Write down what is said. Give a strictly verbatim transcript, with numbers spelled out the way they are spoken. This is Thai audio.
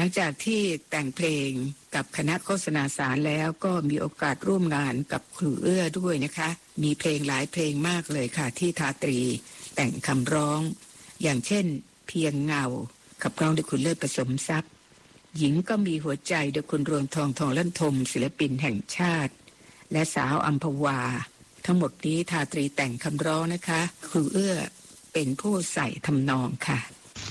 ลังจากที่แต่งเพลงกับคณะโฆษณาสารแล้วก็มีโอกาสร่วมงานกับครูเอื้อด้วยนะคะมีเพลงหลายเพลงมากเลยค่ะที่ทาตรีแต่งคำร้องอย่างเช่นเพียงเงาขับร้องโดยคุณเลิศผสมทรัพย์หญิงก็มีหัวใจโดยคุณรวงทองทองลั่นทมศิลปินแห่งชาติและสาวอัมพวาทั้งหมดนี้ทาตรีแต่งคำร้องนะคะครูเอื้อเป็นผู้ใส่ทำนองค่ะ